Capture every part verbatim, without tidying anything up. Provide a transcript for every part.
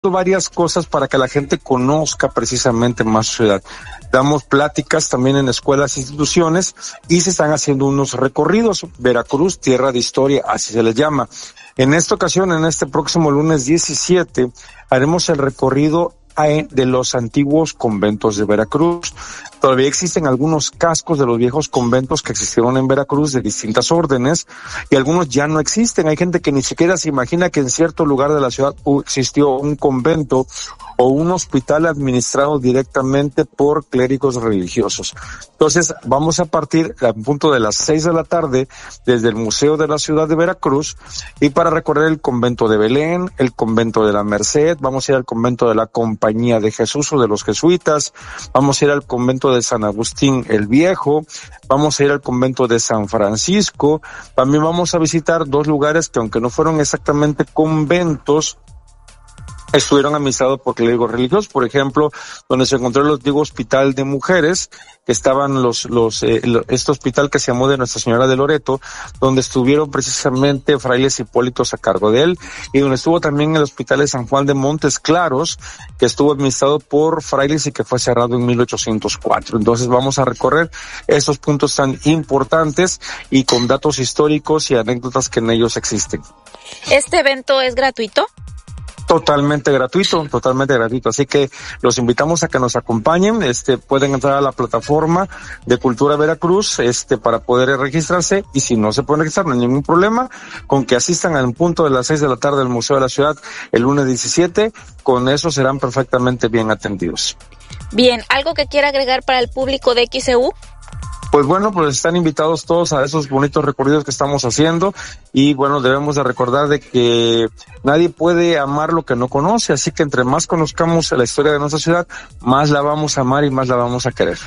varias cosas para que la gente conozca precisamente más su ciudad. Damos pláticas también en escuelas e instituciones y se están haciendo unos recorridos. Veracruz, tierra de historia, así se les llama. En esta ocasión, en este próximo lunes diecisiete, haremos el recorrido de los antiguos conventos de Veracruz. Todavía existen algunos cascos de los viejos conventos que existieron en Veracruz de distintas órdenes y algunos ya no existen. Hay gente que ni siquiera se imagina que en cierto lugar de la ciudad existió un convento o un hospital administrado directamente por clérigos religiosos. Entonces, vamos a partir a punto de las seis de la tarde desde el Museo de la Ciudad de Veracruz y para recorrer el convento de Belén, el convento de la Merced, vamos a ir al convento de la Compañía de Jesús o de los jesuitas, vamos a ir al convento de San Agustín el Viejo, vamos a ir al convento de San Francisco, también vamos a visitar dos lugares que aunque no fueron exactamente conventos, estuvieron administrados por clérigos religiosos, por ejemplo, donde se encontró el antiguo hospital de mujeres, que estaban los, los, eh, este hospital que se llamó de Nuestra Señora de Loreto, donde estuvieron precisamente frailes hipólitos a cargo de él, y donde estuvo también el hospital de San Juan de Montes Claros, que estuvo administrado por frailes y que fue cerrado en mil ochocientos cuatro. Entonces vamos a recorrer estos puntos tan importantes y con datos históricos y anécdotas que en ellos existen. ¿Este evento es gratuito? Totalmente gratuito, totalmente gratuito. Así que los invitamos a que nos acompañen. Este, pueden entrar a la plataforma de Cultura Veracruz, este, para poder registrarse. Y si no se pueden registrar, no hay ningún problema. Con que asistan al punto de las seis de la tarde al Museo de la Ciudad el lunes diecisiete, con eso serán perfectamente bien atendidos. Bien, ¿algo que quiera agregar para el público de X E U? Pues bueno, pues están invitados todos a esos bonitos recorridos que estamos haciendo y bueno, debemos de recordar de que nadie puede amar lo que no conoce, así que entre más conozcamos la historia de nuestra ciudad, más la vamos a amar y más la vamos a querer.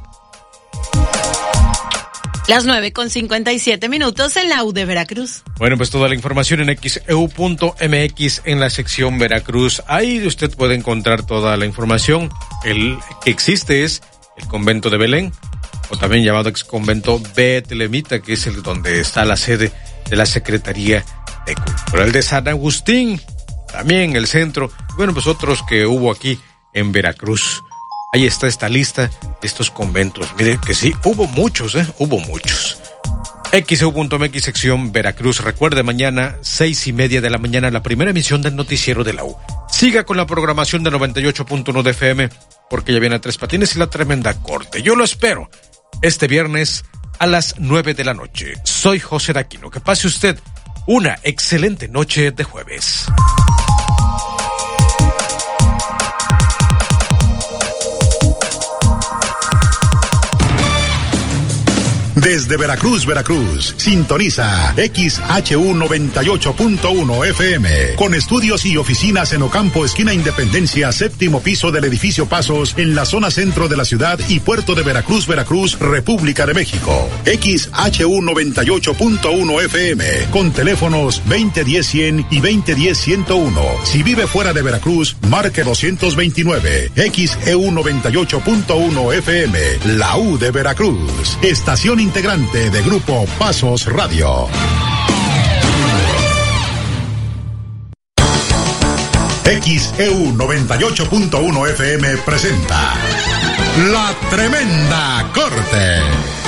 Las nueve con cincuenta y siete minutos en la U de Veracruz. Bueno, pues toda la información en x e u punto m x en la sección Veracruz. Ahí usted puede encontrar toda la información. El que existe es el convento de Belén, o también llamado ex convento Betlehemita, que es el donde está la sede de la Secretaría de Cultura. El de San Agustín, también el centro. Bueno, pues otros que hubo aquí en Veracruz. Ahí está esta lista de estos conventos. Mire que sí, hubo muchos, ¿eh? Hubo muchos. x e u punto m x sección Veracruz. Recuerde, mañana, seis y media de la mañana, la primera emisión del noticiero de la U. Siga con la programación de noventa y ocho punto uno de F M, porque ya viene Tres Patines y la Tremenda Corte. Yo lo espero este viernes a las nueve de la noche. Soy José Daquino. Que pase usted una excelente noche de jueves. Desde Veracruz, Veracruz, sintoniza X H U noventa y ocho punto uno F M, con estudios y oficinas en Ocampo, esquina Independencia, séptimo piso del edificio Pasos, en la zona centro de la ciudad y puerto de Veracruz, Veracruz, República de México. X H U noventa y ocho punto uno F M, con teléfonos veinte diez cien y veinte diez ciento uno. Si vive fuera de Veracruz, marque doscientos veintinueve. X E U noventa y ocho punto uno F M, la U de Veracruz, estación integrante de Grupo Pasos Radio. X E U noventa y ocho punto uno F M presenta La Tremenda Corte.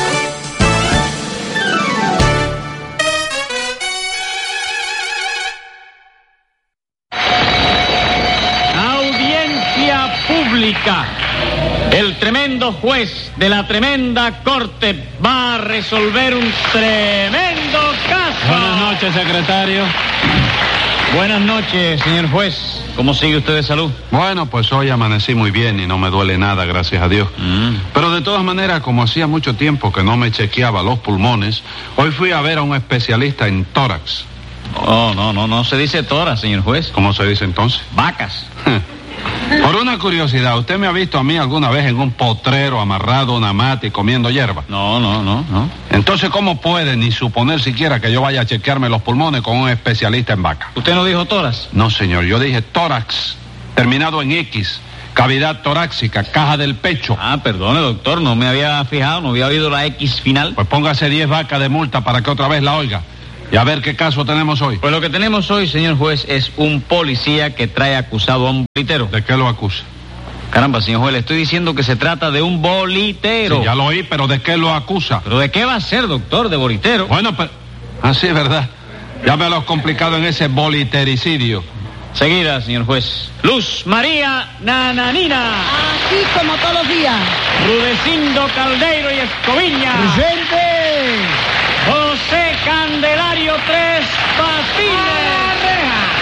Audiencia pública. El tremendo juez de la tremenda corte va a resolver un tremendo caso. Buenas noches, secretario. Buenas noches, señor juez. ¿Cómo sigue usted de salud? Bueno, pues hoy amanecí muy bien y no me duele nada, gracias a Dios. Mm. Pero de todas maneras, como hacía mucho tiempo que no me chequeaba los pulmones, hoy fui a ver a un especialista en tórax. Oh, no, no, no se dice tórax, señor juez. ¿Cómo se dice entonces? Vacas. Por una curiosidad, ¿usted me ha visto a mí alguna vez en un potrero amarrado a una mata y comiendo hierba? No, no, no, no. Entonces, ¿cómo puede ni suponer siquiera que yo vaya a chequearme los pulmones con un especialista en vaca? ¿Usted no dijo tórax? No, señor, yo dije tórax, terminado en X, cavidad torácica, caja del pecho. Ah, perdone, doctor, no me había fijado, no había oído la X final. Pues póngase diez vacas de multa para que otra vez la oiga. Y a ver qué caso tenemos hoy. Pues lo que tenemos hoy, señor juez, es un policía que trae acusado a un bolitero. ¿De qué lo acusa? Caramba, señor juez, le estoy diciendo que se trata de un bolitero. Sí, ya lo oí, pero ¿de qué lo acusa? ¿Pero de qué va a ser, doctor, de bolitero? Bueno, pero... Ah, sí, ¿verdad? Ya me lo has complicado en ese bolitericidio. Seguida, señor juez. Luz María Nananina. Aquí como todos los días. Rudecindo Caldeiro y Escoviña. ¡Presente! José Candelario Tres Patines.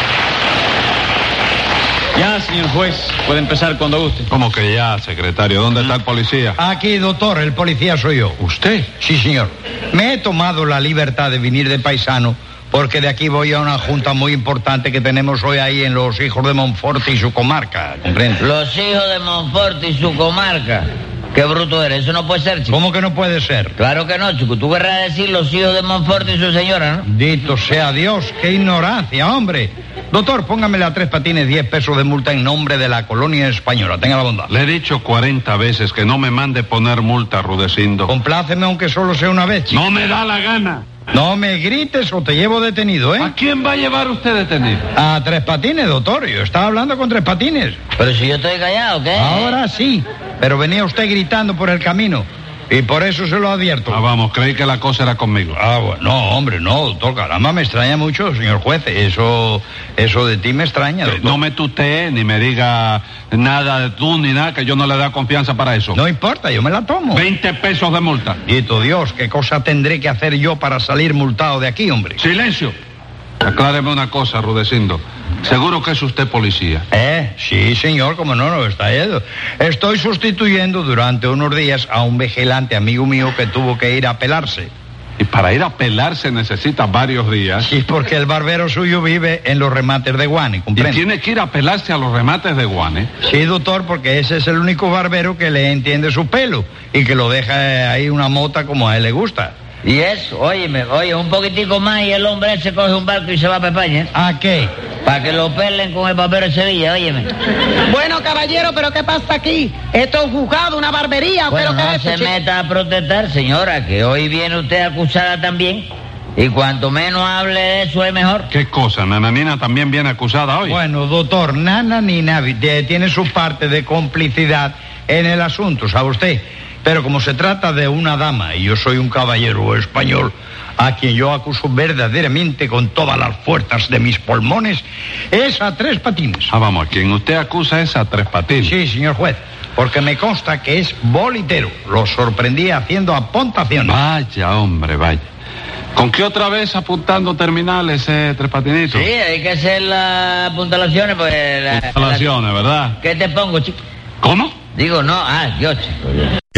Ya, señor juez, puede empezar cuando guste. ¿Cómo que ya, secretario? ¿Dónde está el policía? Aquí, doctor, el policía soy yo. ¿Usted? Sí, señor. Me he tomado la libertad de venir de paisano porque de aquí voy a una junta muy importante que tenemos hoy ahí en los hijos de Monforte y su comarca, ¿comprende? Los hijos de Monforte y su comarca. Qué bruto eres, eso no puede ser, chico. ¿Cómo que no puede ser? Claro que no, chico. Tú querrás decir los hijos de Monforte y su señora, ¿no? Dito sea Dios, qué ignorancia, hombre. Doctor, póngamele a Tres Patines diez pesos de multa en nombre de la colonia española. Tenga la bondad. Le he dicho cuarenta veces que no me mande poner multa, Rudecindo. Compláceme aunque solo sea una vez, chico. No me da la gana. No me grites o te llevo detenido, ¿eh? ¿A quién va a llevar usted detenido? A Tres Patines, doctor. Yo estaba hablando con Tres Patines. Pero si yo estoy callado, ¿qué? Ahora sí, pero venía usted gritando por el camino. Y por eso se lo advierto. Ah, vamos, creí que la cosa era conmigo. Ah, bueno, no, hombre, no, doctor, caramba, me extraña mucho, señor juez. Eso, eso de ti me extraña, doctor. No me tutee, ni me diga nada de tú, ni nada, que yo no le da confianza para eso. No importa, yo me la tomo. veinte pesos de multa. Dito Dios, ¿qué cosa tendré que hacer yo para salir multado de aquí, hombre? Silencio. Acláreme una cosa, Rudecindo. ¿Seguro que es usted policía? Eh, sí, señor, como no, no está yendo. Estoy sustituyendo durante unos días a un vigilante amigo mío que tuvo que ir a pelarse. Y para ir a pelarse necesita varios días. Sí, porque el barbero suyo vive en los remates de Guane, ¿Y ¿comprende? tiene que ir a pelarse a los remates de Guane? Sí, doctor, porque ese es el único barbero que le entiende su pelo y que lo deja ahí una mota como a él le gusta. Y eso, óyeme, oye, un poquitico más y el hombre ese coge un barco y se va para España. ¿A qué? Para que lo pelen con el barbero de Sevilla, óyeme. Bueno, caballero, ¿pero qué pasa aquí? Esto es un juzgado, una barbería, Bueno, ¿pero qué no es se esto, chico? meta a protestar, señora, que hoy viene usted acusada también. Y cuanto menos hable de eso es mejor. ¿Qué cosa? ¿Nananina también viene acusada hoy? Bueno, doctor, Nana ni Navi tiene su parte de complicidad en el asunto, ¿sabe usted? Pero como se trata de una dama y yo soy un caballero español a quien yo acuso verdaderamente con todas las fuerzas de mis pulmones, es a Tres Patines. Ah, vamos, a quien usted acusa es a Tres Patines. Sí, señor juez, porque me consta que es bolitero. Lo sorprendí haciendo apuntaciones. Vaya, hombre, vaya. ¿Con qué otra vez apuntando terminales, eh, Tres Patinitos? Sí, hay que hacer las apuntalaciones, pues... La, Apuntalaciones, la... ¿verdad? ¿Qué te pongo, chico? ¿Cómo? Digo, no, ah, yo, chico.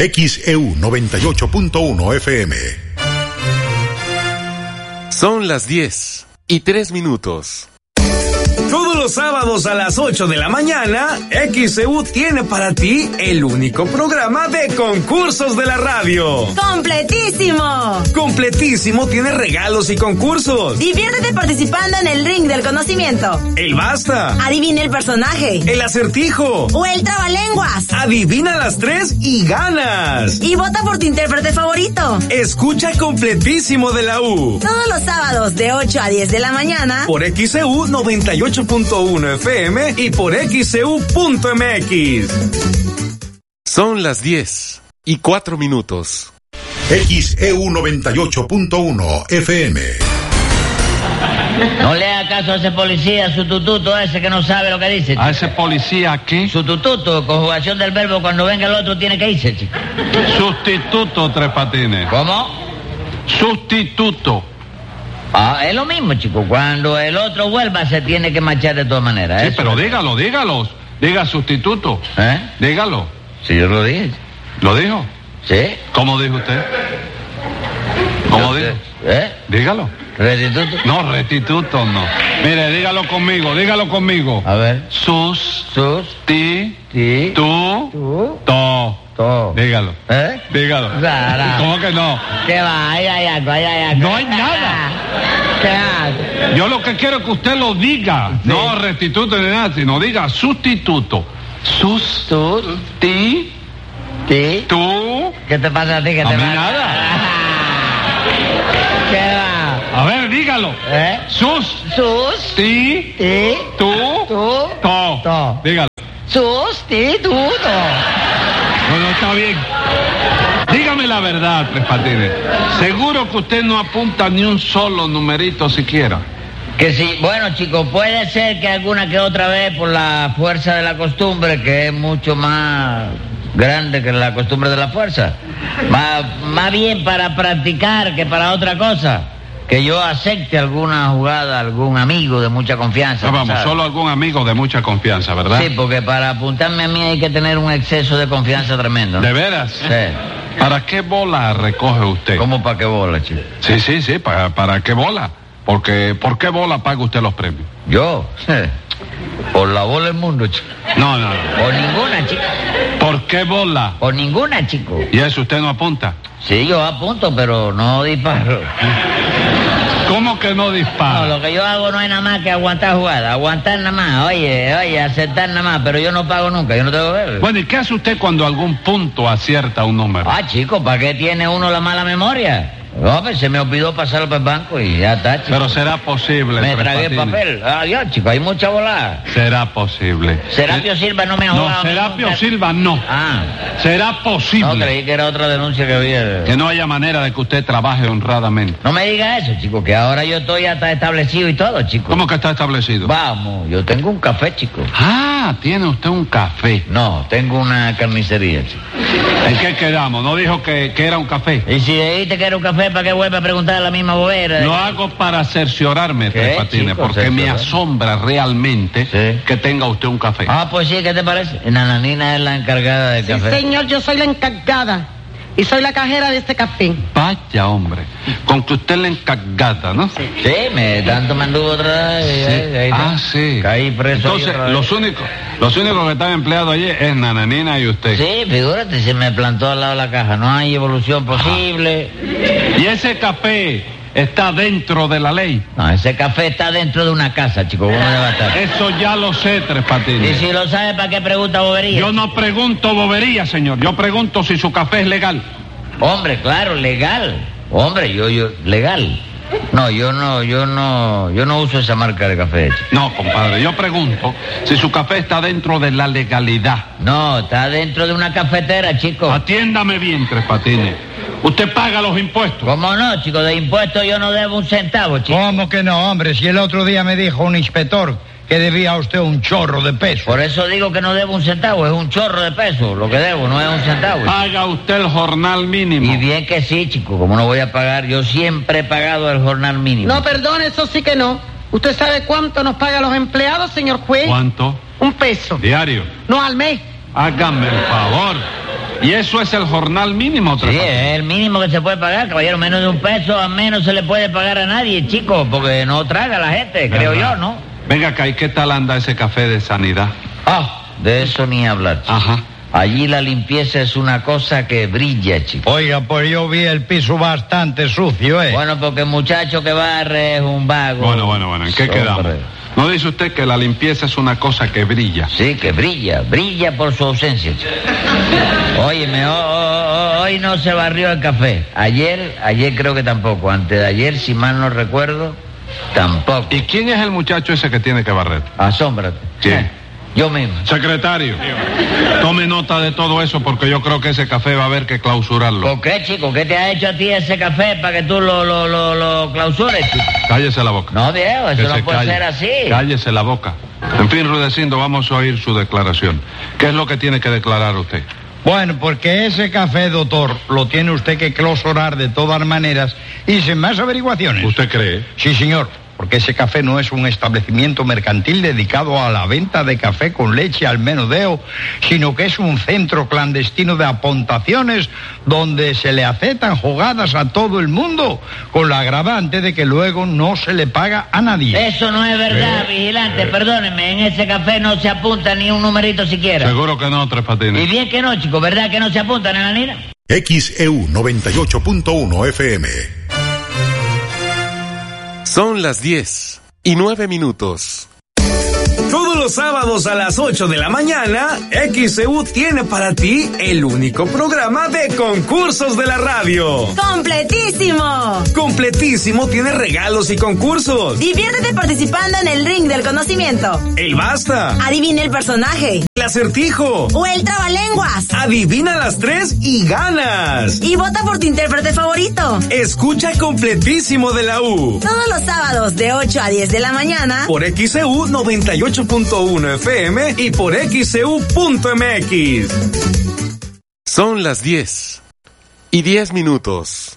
X E U noventa y ocho punto uno F M. Son las diez y tres minutos. Todos los sábados a las ocho de la mañana, X E U tiene para ti el único programa de concursos de la radio. ¡Completísimo! Completísimo tiene regalos y concursos. Diviértete participando en el ring del conocimiento. El basta. Adivina el personaje. El acertijo. O el trabalenguas. Adivina las tres y ganas. Y vota por tu intérprete favorito. Escucha Completísimo de la U. Todos los sábados de ocho a diez de la mañana. Por X E U noventa y ocho punto uno F M y por X E U punto M X. Son las diez y cuatro minutos. X E U noventa y ocho punto uno F M. No le haga caso a ese policía, a su tututo ese que no sabe lo que dice, chico. ¿A ese policía qué? Su tututo, conjugación del verbo, cuando venga el otro tiene que irse, chico. Sustituto, Tres Patines. ¿Cómo? Sustituto. Ah, es lo mismo, chico. Cuando el otro vuelva se tiene que marchar de todas maneras. Sí, Eso pero es. dígalo, dígalo. Diga sustituto. ¿Eh? Dígalo. Sí, yo lo dije. ¿Lo dijo? ¿Sí? ¿Cómo dijo usted? ¿Cómo dijo? ¿Eh? Dígalo. ¿Restituto? No, restituto no. Mire, dígalo conmigo, dígalo conmigo. A ver. Sus. Sus. Ti. Ti. Tú. Tú. To. To. Dígalo. ¿Eh? Dígalo. Rara. ¿Cómo que no? ¿Qué va? Ahí hay algo, ahí hay algo. No hay nada. ¿Qué hace? Yo lo que quiero es que usted lo diga. Sí. No restituto ni nada, sino diga sustituto. Sus. Tus. Ti. Ti. Tú. ¿Qué te pasa a ti? ¿Qué A te mí pasa? nada. ¿Qué va? A ver, dígalo. Dígalo. ¿Eh? Sus. Sus. Ti. Ti. Tú. Tú. To. To. Dígalo. Sustituto. No, no, está bien. Dígame la verdad, Tres Patines. Seguro que usted no apunta ni un solo numerito siquiera. Que sí, bueno, chicos, puede ser que alguna que otra vez por la fuerza de la costumbre, que es mucho más grande que la costumbre de la fuerza. Más, más bien para practicar que para otra cosa. Que yo acepte alguna jugada, algún amigo de mucha confianza. No, vamos, ¿sabes? solo algún amigo de mucha confianza, ¿verdad? Sí, porque para apuntarme a mí hay que tener un exceso de confianza tremendo, ¿no? ¿De veras? Sí. ¿Para qué bola recoge usted? ¿Cómo para qué bola, chico? Sí, sí, sí, ¿para, para qué bola? Porque, ¿por qué bola paga usted los premios? ¿Yo? Por la bola del mundo, chico. No, no, no. Por ninguna, chico. ¿Por qué bola? Por ninguna, chico. ¿Y eso usted no apunta? Sí, yo apunto, pero no disparo. ¿Cómo que no dispara? No, lo que yo hago no es nada más que aguantar jugada, aguantar nada más, oye, oye, aceptar nada más, pero yo no pago nunca, yo no tengo que ver. Bueno, ¿y qué hace usted cuando algún punto acierta un número? Ah, chico, ¿para qué tiene uno la mala memoria? No, pues se me olvidó pasarlo por el banco y ya está, chico. Pero será posible. Me Tres tragué el Patines. papel. Adiós, chico, hay mucha volada. Será posible. Serapio Silva no me ha No, jugado Serapio nunca. Silva no. Ah. Será posible. No, creí que era otra denuncia que había. Que no haya manera de que usted trabaje honradamente. No me diga eso, chico, que ahora yo estoy hasta establecido y todo, chico. ¿Cómo que está establecido? Vamos, yo tengo un café, chico. Ah, tiene usted un café. No, tengo una carnicería, chico. ¿En qué quedamos? ¿No dijo que, que era un café? Y si dijiste que era un café, ¿para qué vuelve a preguntar la misma bobera? Lo hago para cerciorarme, ¿Qué, Tres Patines, chico, porque me cerciorar? asombra realmente Sí. que tenga usted un café. Ah, pues sí, ¿qué te parece? Nananina es la encargada del Sí, café. señor, yo soy la encargada. Y soy la cajera de este café. Vaya, hombre. Con que usted le encargata, ¿no? Sí, me tanto me anduvo otra vez. Sí. ahí- ahí- Ah, sí. Caí preso. ahí Entonces, otra vez. los únicos, los únicos que están empleados allí es Nananina y usted. Sí, figúrate, se me plantó al lado de la caja. No hay evolución posible. Y ese café está dentro de la ley. No, ese café está dentro de una casa, chico. ¿Cómo le va a estar? Eso ya lo sé, Tres Y Patines. si lo sabe, ¿para qué pregunta bobería? Yo no pregunto bobería, señor. Yo pregunto si su café es legal. Hombre, claro, legal. Hombre, yo, yo, legal. No, yo no, yo no, yo no uso esa marca de café, chico. No, compadre, yo pregunto si su café está dentro de la legalidad. No, está dentro de una cafetera, chico. Atiéndame bien, Tres Patines. Usted paga los impuestos. ¿Cómo no, chico? De impuestos yo no debo un centavo, chico. ¿Cómo que no, hombre? Si el otro día me dijo un inspector que debía a usted un chorro de peso. Por eso digo que no debo un centavo, es un chorro de peso. Lo que debo no es un centavo. Paga usted el jornal mínimo. Y bien que sí, chico, como no voy a pagar, yo siempre he pagado el jornal mínimo. No, perdón, eso sí que no. ¿Usted sabe cuánto nos pagan los empleados, señor juez? ¿Cuánto? Un peso. Diario. No, al mes. Hágame el favor. ¿Y eso es el jornal mínimo, Tres Sí, Patines? es el mínimo que se puede pagar, caballero. Menos de un peso, a menos se le puede pagar a nadie, chico, porque no traga la gente, creo ¿Verdad? yo, ¿no? Venga acá, ¿y qué tal anda ese café de sanidad? Ah, de eso ni hablar, chico. Ajá. Allí la limpieza es una cosa que brilla, chico. Oiga, pues yo vi el piso bastante sucio, ¿eh? Bueno, porque el muchacho que barre es un vago. Bueno, bueno, bueno, ¿en qué Hombre. quedamos? ¿No dice usted que la limpieza es una cosa que brilla? Sí, que brilla, brilla por su ausencia, chico. Óyeme, ho- ho- hoy no se barrió el café. Ayer, ayer creo que tampoco. Antes de ayer, si mal no recuerdo, tampoco. ¿Y quién es el muchacho ese que tiene que barrer? Asómbrate. ¿Quién? Yo mismo. Secretario, tome nota de todo eso porque yo creo que ese café va a haber que clausurarlo. ¿Por qué, chico? ¿Qué te ha hecho a ti ese café para que tú lo, lo, lo, lo clausures, chico? Cállese la boca. No, viejo, Que eso se no puede calle. ser así. Cállese la boca. En fin, Rudecindo, vamos a oír su declaración. ¿Qué es lo que tiene que declarar usted? Bueno, porque ese café, doctor, lo tiene usted que clausurar de todas maneras y sin más averiguaciones. ¿Usted cree? Sí, señor, porque ese café no es un establecimiento mercantil dedicado a la venta de café con leche al menudeo, sino que es un centro clandestino de apuntaciones donde se le aceptan jugadas a todo el mundo, con la agravante de que luego no se le paga a nadie. Eso no es verdad, vigilante, perdóneme. En ese café no se apunta ni un numerito siquiera. Seguro que no, Tres Y Patines. bien que no, chico, ¿verdad que no se apunta, nananina? X E U noventa y ocho punto uno F M. Son las diez y nueve minutos. Todos los los sábados a las ocho de la mañana, X C U tiene para ti el único programa de concursos de la radio. ¡Completísimo! Completísimo tiene regalos y concursos. Diviértete participando en el ring del conocimiento. El basta. Adivina el personaje. El acertijo. O el trabalenguas. Adivina las tres y ganas. Y vota por tu intérprete favorito. Escucha Completísimo de la U. Todos los sábados de ocho a diez de la mañana. Por X C U noventa y ocho punto uno F M y por X C U punto M X. Son las diez y diez minutos.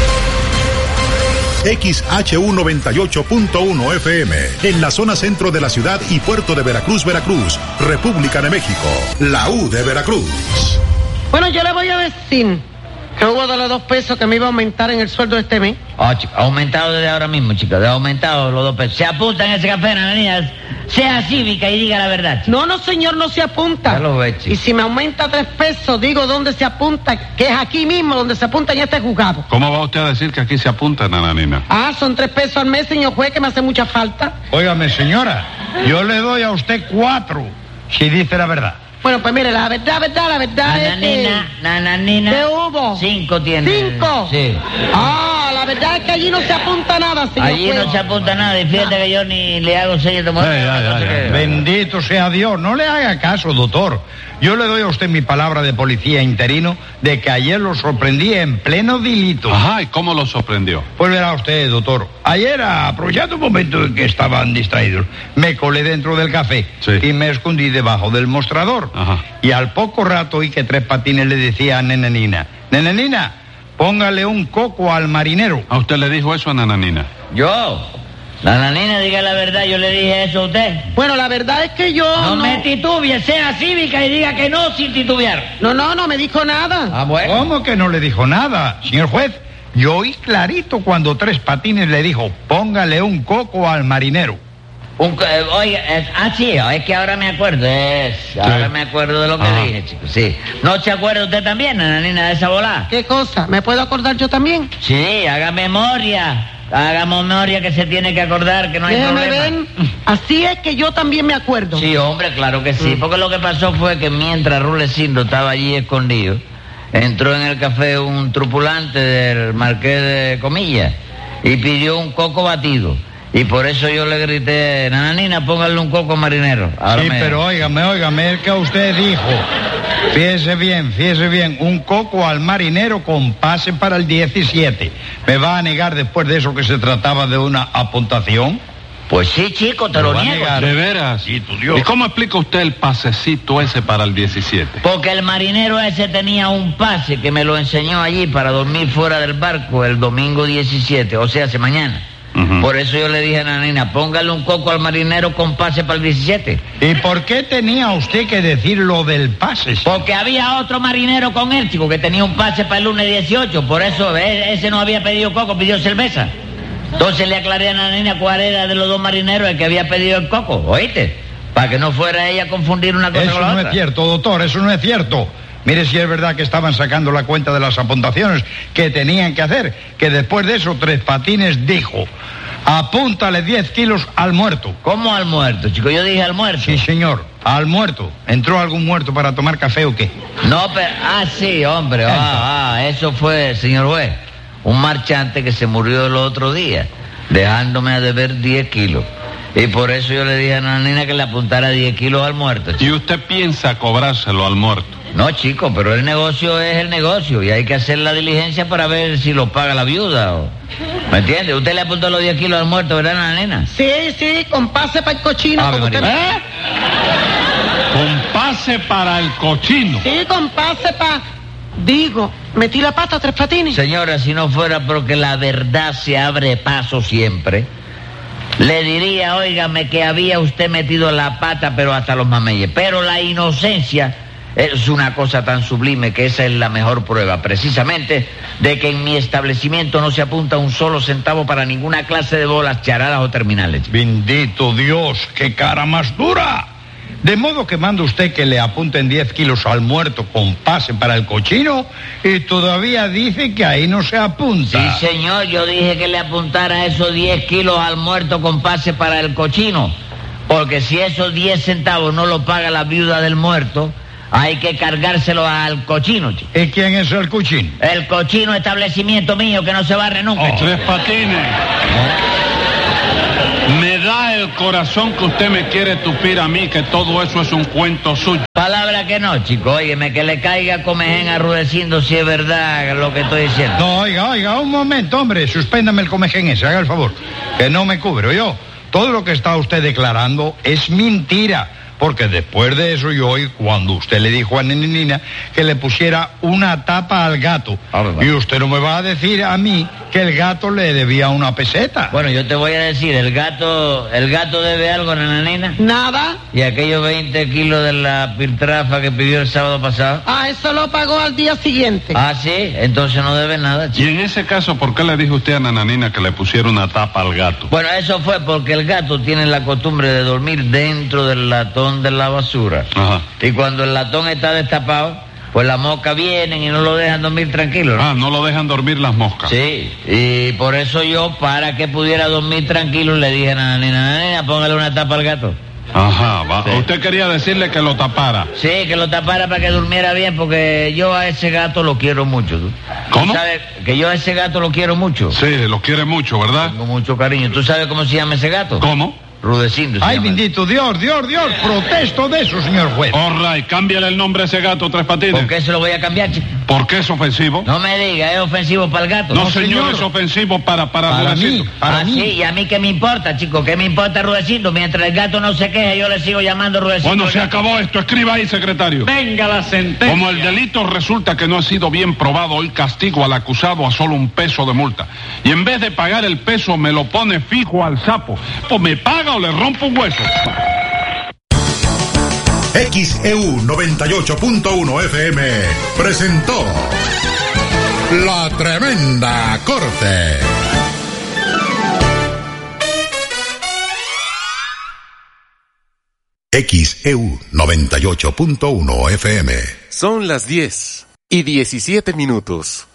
X H U noventa y ocho punto uno F M, en la zona centro de la ciudad y puerto de Veracruz, Veracruz, República de México, la U de Veracruz. Bueno, yo le voy a decir que hubo de los dos pesos que me iba a aumentar en el sueldo de este mes. Oh, chica, ha aumentado desde ahora mismo, chica, ha aumentado los dos pesos. Se apunta en ese café, Nananina, sea cívica y diga la verdad, chica. No, no, señor, no se apunta. Ya lo ve, chica. Y si me aumenta tres pesos, digo dónde se apunta, que es aquí mismo donde se apunta en este juzgado. ¿Cómo va usted a decir que aquí se apunta, Nananina? Ah, son tres pesos al mes, señor juez, que me hace mucha falta. Óigame, señora, yo le doy a usted cuatro, si dice la verdad. Bueno, pues mire, la verdad, verdad, la verdad Nananina, es que... Nananina. ¿Qué hubo? Cinco tiene. ¿Cinco? Sí. Ah, la verdad es que allí no se apunta nada, señor Allí juez. no se apunta nada, y fíjate que yo ni le hago sello de muerte. Ay, ay, ay, ay. Bendito sea Dios, no le haga caso, doctor. Yo le doy a usted mi palabra de policía interino de que ayer lo sorprendí en pleno delito. Ajá, ¿y cómo lo sorprendió? Pues verá usted, doctor. Ayer, aprovechando un momento en que estaban distraídos, me colé dentro del café Sí. y me escondí debajo del mostrador. Ajá. Y al poco rato oí que Tres Patines le decía a Nenenina, Nenenina, póngale un coco al marinero. ¿A usted le dijo eso a Nananina? Yo, Nananina, diga la verdad, yo le dije eso a usted. Bueno, la verdad es que yo No, no... me titubie, sea cívica y diga que no sin titubear. No, no, no me dijo nada. Ah, bueno. ¿Cómo que no le dijo nada, señor juez? Yo oí clarito cuando Tres Patines le dijo, póngale un coco al marinero. Un, eh, oye, eh, ah, sí, es que ahora me acuerdo, es, ahora me acuerdo de lo que Ajá. dije, chicos, sí. ¿No se acuerda usted también, Nananina, de esa volada? ¿Qué cosa? ¿Me puedo acordar yo también? Sí, haga memoria, haga memoria que se tiene que acordar, que no hay Déjeme problema. ver. Así es que yo también me acuerdo. Sí, hombre, claro que sí, porque lo que pasó fue que mientras Rulecindo estaba allí escondido, entró en el café un tripulante del Marqués de Comillas y pidió un coco batido. Y por eso yo le grité, Nananina, póngale un coco marinero. Ahora Sí, me- pero óigame, óigame, el que usted dijo. Fíjese bien, fíjese bien, un coco al marinero con pase para el diecisiete. ¿Me va a negar después de eso que se trataba de una apuntación? Pues sí, chico, te ¿Me lo va a niego. negar? ¿De veras? Sí, tu Dios. ¿Y cómo explica usted el pasecito ese para el diecisiete? Porque el marinero ese tenía un pase que me lo enseñó allí para dormir fuera del barco el domingo diecisiete, o sea, hace mañana. Ujú. Por eso yo le dije a Nanina, póngale un coco al marinero con pase para el diecisiete. ¿Y por qué tenía usted que decir lo del pase? Porque había otro marinero con él, chico, que tenía un pase para el lunes dieciocho. Por eso eh, ese no había pedido coco, pidió cerveza. Entonces le aclaré a Nanina cuál era de los dos marineros el que había pedido el coco, ¿oíste? Para que no fuera ella a confundir una cosa Eso con la no otra. es cierto, doctor, eso no es cierto. Mire si es verdad que estaban sacando la cuenta de las apuntaciones que tenían que hacer, que después de eso Tres Patines dijo, apúntale diez kilos al muerto. ¿Cómo al muerto, chico? Yo dije al muerto. Sí, señor, al muerto. ¿Entró algún muerto para tomar café o qué? No, pero... Ah, sí, hombre. Ah, ah, eso fue, señor juez. Un marchante que se murió el otro día, dejándome a deber diez kilos. Y por eso yo le dije a Nanina que le apuntara diez kilos al muerto, chico. ¿Y usted piensa cobrárselo al muerto? No, chico, pero el negocio es el negocio y hay que hacer la diligencia para ver si lo paga la viuda. O... ¿Me entiende? Usted le apuntó los diez kilos al muerto, ¿verdad, Nanina? Sí, sí, con pase para el cochino. Ave como usted- María. ¿Eh? Con pase para el cochino. Sí, con pase para... Digo, metí la pata a Tres Patines. Señora, si no fuera porque la verdad se abre paso siempre, le diría, óigame, que había usted metido la pata, pero hasta los mameyes. Pero la inocencia es una cosa tan sublime que esa es la mejor prueba, precisamente, de que en mi establecimiento no se apunta un solo centavo para ninguna clase de bolas, charadas o terminales. Bendito Dios, qué cara más dura. De modo que manda usted que le apunten diez kilos al muerto con pase para el cochino y todavía dice que ahí no se apunta. Sí, señor, yo dije que le apuntara esos diez kilos al muerto con pase para el cochino. Porque si esos diez centavos no lo paga la viuda del muerto, hay que cargárselo al cochino, chico. ¿Y quién es el cochino? El cochino establecimiento mío que no se barre nunca. Oh. Tres Patines. Me da el corazón que usted me quiere tupir a mí, que todo eso es un cuento suyo. Palabra que no, chico. Óyeme, que le caiga comején a Rudecindo si es verdad lo que estoy diciendo. No, oiga, oiga, un momento, hombre. Suspéndame el comején ese, haga el favor. Que no me cubro yo. Todo lo que está usted declarando es mentira. Porque después de eso yo oí cuando usted le dijo a Nenenina que le pusiera una tapa al gato. Y usted no me va a decir a mí que el gato le debía una peseta. Bueno, yo te voy a decir, el gato, el gato debe algo, Nenenina. Nada. ¿Y aquellos veinte kilos de la piltrafa que pidió el sábado pasado? Ah, eso lo pagó al día siguiente. Ah, sí, entonces no debe nada, chico. Y en ese caso, ¿por qué le dijo usted a Nananina que le pusiera una tapa al gato? Bueno, eso fue porque el gato tiene la costumbre de dormir dentro del latón de la basura. Ajá. Y cuando el latón está destapado, pues las moscas vienen y no lo dejan dormir tranquilo, ¿no? Ah, no lo dejan dormir las moscas. Sí, y por eso yo, para que pudiera dormir tranquilo, le dije a Nananina, Nananina, póngale una tapa al gato. Ajá, va. Sí. Usted quería decirle que lo tapara. Sí, que lo tapara para que durmiera bien, porque yo a ese gato lo quiero mucho. ¿Tú? ¿Cómo? ¿Tú sabes que yo a ese gato lo quiero mucho? Sí, lo quiere mucho, ¿verdad? Tengo mucho cariño. ¿Tú sabes cómo se llama ese gato? ¿Cómo? Rudecindo. Ay, bendito Dios, Dios, Dios, protesto de eso, señor juez. All right, cámbiale el nombre a ese gato, Tres Patines. ¿Por qué se lo voy a cambiar, chico? ¿Por qué es ofensivo? No me diga, es ofensivo para el gato. No, señor, es ofensivo para, para, Para Rudecindo. mí, para ah, mí. sí, y a mí qué me importa, chico, qué me importa Rudecindo. Mientras el gato no se queje, yo le sigo llamando Rudecindo. Bueno, se acabó esto. Escriba ahí, secretario. Venga la sentencia. Como el delito resulta que no ha sido bien probado, hoy castigo al acusado a solo un peso de multa. Y en vez de pagar el peso, me lo pone fijo al sapo. Pues me paga o le rompo un hueso. X E U noventa y ocho punto uno F M presentó La Tremenda Corte. X E U noventa y ocho punto uno F M. Son las diez y diecisiete minutos.